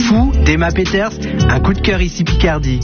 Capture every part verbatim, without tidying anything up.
Fou d'Emma Peters, un coup de cœur ici Picardie.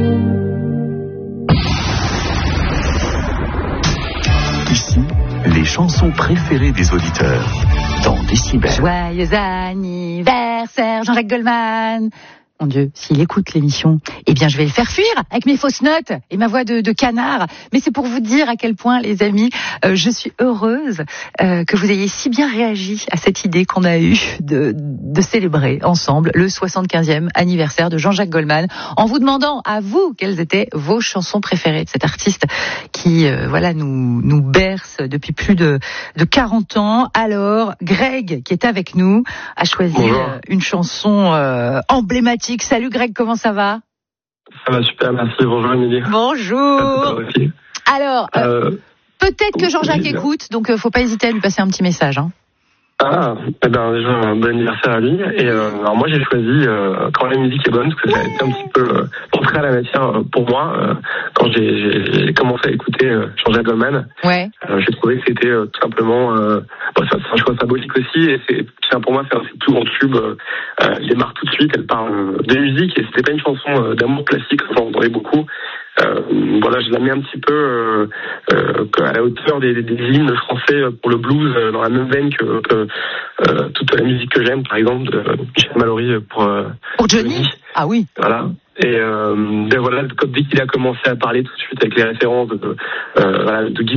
Ici, les chansons préférées des auditeurs dans Décibel. Joyeux anniversaire Jean-Jacques Goldman. Mon Dieu, s'il écoute l'émission, eh bien je vais le faire fuir avec mes fausses notes et ma voix de, de canard. Mais c'est pour vous dire à quel point, les amis, euh, je suis heureuse euh, que vous ayez si bien réagi à cette idée qu'on a eue de, de célébrer ensemble le soixante-quinzième anniversaire de Jean-Jacques Goldman, en vous demandant à vous quelles étaient vos chansons préférées de cet artiste qui euh, voilà nous nous berce depuis plus de, de quarante ans. Alors, Greg, qui est avec nous, a choisi euh, une chanson euh, emblématique. Salut Greg, comment ça va ? Ça va super, merci. Bonjour Émilie. Bonjour. Alors, euh, euh, peut-être que Jean-Jacques oui, écoute, donc euh, faut pas hésiter à lui passer un petit message. Hein. Ah, eh ben déjà un bon anniversaire à lui. Et euh, alors moi j'ai choisi euh, Quand la musique est bonne, parce que ça a été un petit peu euh, entré à la matière euh, pour moi euh, quand j'ai, j'ai, j'ai commencé à écouter euh, Jean-Jacques Goldman. Ouais. Euh, j'ai trouvé que c'était euh, tout simplement euh, bon, c'est un choix symbolique aussi, et c'est tiens, pour moi c'est un tout grand tube. Euh, il démarre tout de suite, elle parle de musique et c'était pas une chanson euh, d'amour classique, j'en entendais beaucoup. Euh, voilà, je la mets un petit peu euh, euh, à la hauteur des, des, des hymnes français pour le blues, euh, dans la même veine que, que euh, toute la musique que j'aime, par exemple, de Michel Mallory pour, euh, pour Johnny. Johnny. Ah oui. Voilà. Et euh, ben voilà, comme dès qu'il a commencé à parler tout de suite avec les références de, euh, voilà, de Guy